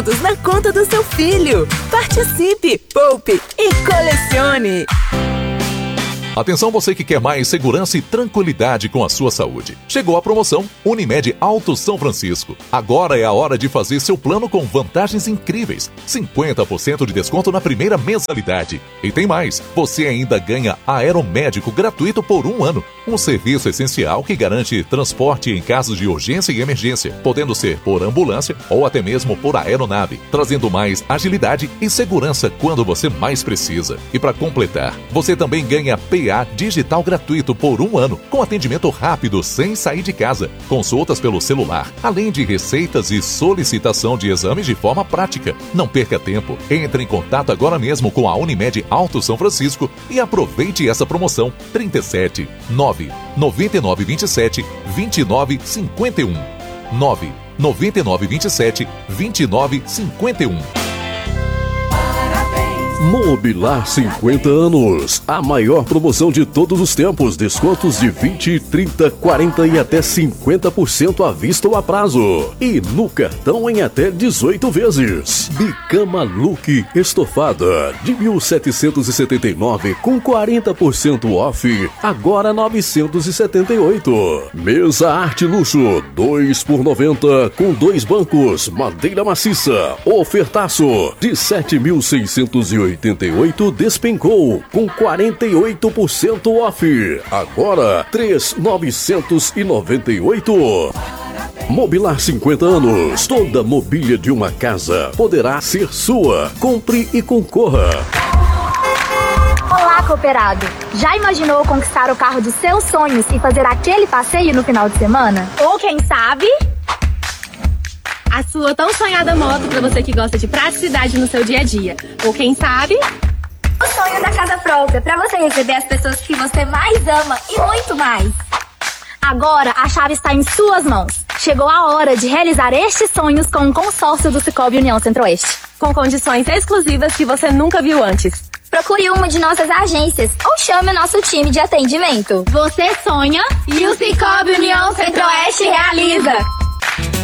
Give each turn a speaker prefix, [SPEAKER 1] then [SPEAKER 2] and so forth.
[SPEAKER 1] Na conta do seu filho. Participe, poupe e colecione.
[SPEAKER 2] Atenção você que quer mais segurança e tranquilidade com a sua saúde. Chegou a promoção Unimed Alto São Francisco. Agora é a hora de fazer seu plano com vantagens incríveis. 50% de desconto na primeira mensalidade. E tem mais, você ainda ganha aeromédico gratuito por 1 ano. Um serviço essencial que garante transporte em casos de urgência e emergência, podendo ser por ambulância ou até mesmo por aeronave, trazendo mais agilidade e segurança quando você mais precisa. E para completar, você também ganha PA digital gratuito por 1 ano, com atendimento rápido sem sair de casa, consultas pelo celular, além de receitas e solicitação de exames de forma prática. Não perca tempo, entre em contato agora mesmo com a Unimed Alto São Francisco e aproveite essa promoção. 37 9 99 27 29 51 9 99 27 29 51.
[SPEAKER 3] Mobilar 50 anos. A maior promoção de todos os tempos. Descontos de 20, 30, 40 e até 50% à vista ou a prazo. E no cartão em até 18 vezes. Bicama Look estofada de 1.779 com 40% off. Agora 978. Mesa Arte Luxo 2 por 90 com 2 bancos. Madeira maciça. Ofertaço de 7.688 despencou com 48% off. Agora 3.998. Mobilar 50 anos. Toda mobília de uma casa poderá ser sua. Compre e concorra.
[SPEAKER 4] Olá, cooperado. Já imaginou conquistar o carro dos seus sonhos e fazer aquele passeio no final de semana? Ou quem sabe,
[SPEAKER 5] a sua tão sonhada moto para você que gosta de praticidade no seu dia a dia. Ou quem sabe,
[SPEAKER 4] o sonho da casa própria para você receber as pessoas que você mais ama e muito mais. Agora a chave está em suas mãos. Chegou a hora de realizar estes sonhos com o consórcio do Sicoob União Centro-Oeste,
[SPEAKER 5] com condições exclusivas que você nunca viu antes.
[SPEAKER 4] Procure uma de nossas agências ou chame o nosso time de atendimento.
[SPEAKER 5] Você sonha e o Sicoob União Centro-Oeste realiza.